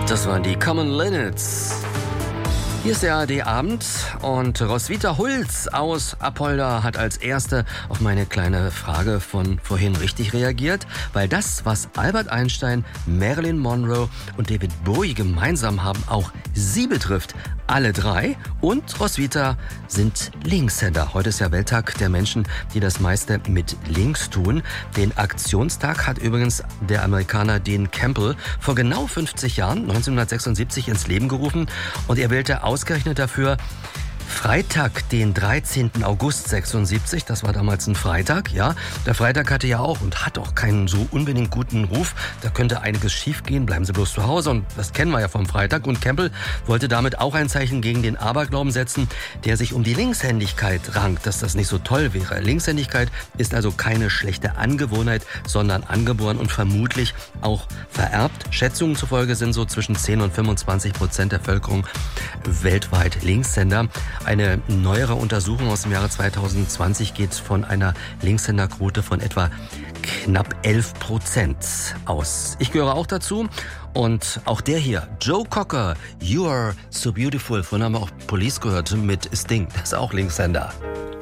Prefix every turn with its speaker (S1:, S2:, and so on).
S1: Das waren die Common Linnets. Hier ist der ARD-Abend und Roswitha Hulz aus Apolda hat als Erste auf meine kleine Frage von vorhin richtig reagiert, weil das, was Albert Einstein, Marilyn Monroe und David Bowie gemeinsam haben, auch sie betrifft. Alle drei und Roswitha sind Linkshänder. Heute ist ja Welttag der Menschen, die das meiste mit links tun. Den Aktionstag hat übrigens der Amerikaner Dean Campbell vor genau 50 Jahren, 1976, ins Leben gerufen. Und er wählte ausgerechnet dafür Freitag, den 13. August 76, das war damals ein Freitag, ja. Der Freitag hatte ja auch und hat auch keinen so unbedingt guten Ruf. Da könnte einiges schiefgehen, bleiben Sie bloß zu Hause und das kennen wir ja vom Freitag. Und Campbell wollte damit auch ein Zeichen gegen den Aberglauben setzen, der sich um die Linkshändigkeit rankt, dass das nicht so toll wäre. Linkshändigkeit ist also keine schlechte Angewohnheit, sondern angeboren und vermutlich auch vererbt. Schätzungen zufolge sind so zwischen 10 und 25% der Bevölkerung weltweit Linkshänder. Eine neuere Untersuchung aus dem Jahre 2020 geht von einer Linkshänderquote von etwa knapp 11% aus. Ich gehöre auch dazu und auch der hier, Joe Cocker, You Are So Beautiful, von haben wir auch Police gehört mit Sting, das ist auch Linkshänder.